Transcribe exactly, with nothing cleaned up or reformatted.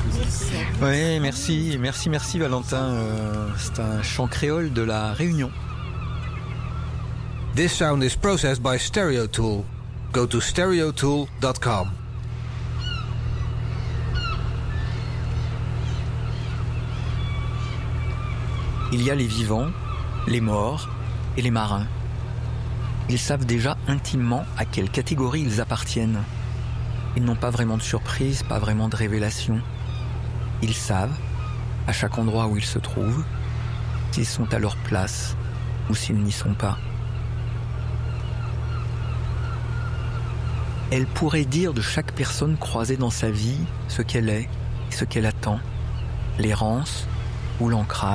Oui, merci, merci, merci Valentin. Euh, c'est un chant créole de la Réunion. This sound is processed by Stereotool. Go to stereotool dot com. Il y a les vivants, les morts et les marins. Ils savent déjà intimement à quelle catégorie ils appartiennent. Ils n'ont pas vraiment de surprise, pas vraiment de révélation. Ils savent, à chaque endroit où ils se trouvent, s'ils sont à leur place ou s'ils n'y sont pas. Elle pourrait dire de chaque personne croisée dans sa vie ce qu'elle est et ce qu'elle attend, l'errance ou l'ancrage.